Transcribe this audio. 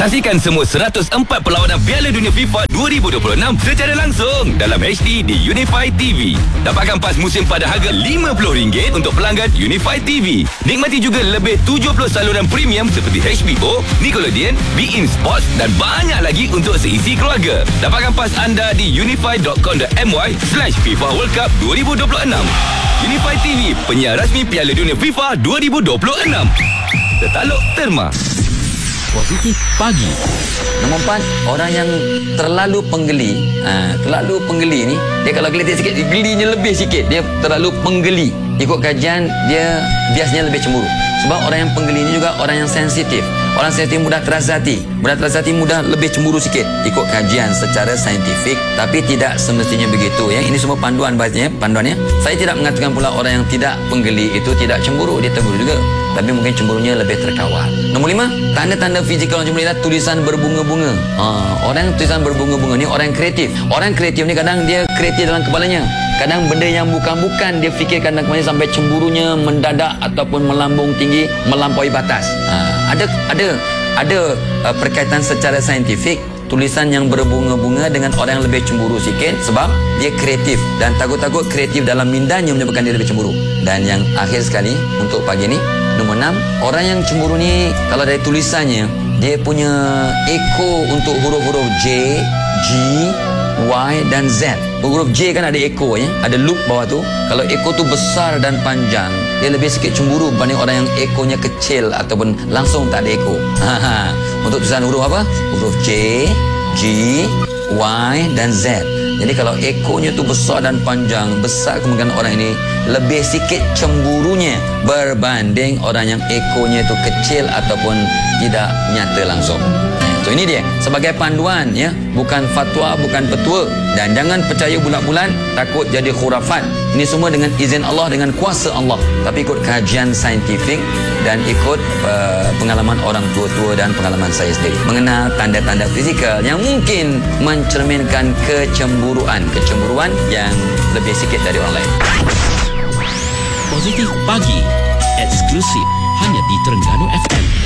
Saksikan semua 104 perlawanan Piala Dunia FIFA 2026 secara langsung dalam HD di Unify TV. Dapatkan pas musim pada harga RM50 untuk pelanggan Unify TV. Nikmati juga lebih 70 saluran premium seperti HBO, Nickelodeon, beIN Sports dan banyak lagi untuk seisi keluarga. Dapatkan pas anda di unify.com.my/FIFA World Cup 2026. Unify TV, penyiar rasmi Piala Dunia FIFA 2026. Tertaluk Terma. Positif pagi. Nombor 4, orang yang terlalu penggeli. Terlalu penggeli ni, dia kalau gelitik sikit, gelinya lebih sikit. Dia terlalu penggeli. Ikut kajian, dia biasanya lebih cemburu. Sebab orang yang penggeli ni juga orang yang sensitif. Orang sensitif mudah terasa hati. Mudah terasa hati, mudah lebih cemburu sikit. Ikut kajian secara saintifik. Tapi tidak semestinya begitu. Ya. Ini semua panduannya. Saya tidak mengatakan pula orang yang tidak penggeli itu tidak cemburu. Dia cemburu juga. Tapi mungkin cemburunya lebih terkawal. Nombor 5, tanda-tanda fizikal orang cemburu adalah tulisan berbunga-bunga. Orang yang tulisan berbunga-bunga ni orang yang kreatif. Orang yang kreatif ni kadang dia kreatif dalam kepalanya. Kadang benda yang bukan-bukan dia fikirkan dalam kepalanya sampai cemburunya mendadak ataupun melambung tinggi, melampaui batas. Ada perkaitan secara saintifik tulisan yang berbunga-bunga dengan orang yang lebih cemburu sikit sebab dia kreatif dan takut-takut kreatif dalam mindanya menyebabkan dia lebih cemburu. Dan yang akhir sekali untuk pagi ni, nombor 6, orang yang cemburu ni kalau dari tulisannya dia punya eko untuk huruf-huruf J, G, Y dan Z. Huruf J kan ada eko ya, ada loop bawah tu. Kalau eko tu besar dan panjang, dia lebih sikit cemburu berbanding orang yang ekonya kecil ataupun langsung tak ada eko. Untuk tulisan huruf apa? Huruf J, G, Y dan Z. Jadi kalau ekonya tu besar dan panjang, besar kemungkinan orang ini lebih sikit cemburunya berbanding orang yang ekonya tu kecil ataupun tidak nyata langsung. So ini dia sebagai panduan ya, bukan fatwa, bukan petua, dan jangan percaya bulat-bulat, takut jadi khurafat. Ini semua dengan izin Allah, dengan kuasa Allah, tapi ikut kajian saintifik dan ikut pengalaman orang tua-tua dan pengalaman saya sendiri. Mengenal tanda-tanda fizikal yang mungkin mencerminkan kecemburuan yang lebih sikit dari orang lain. Positif pagi. Eksklusif hanya di Terengganu FM.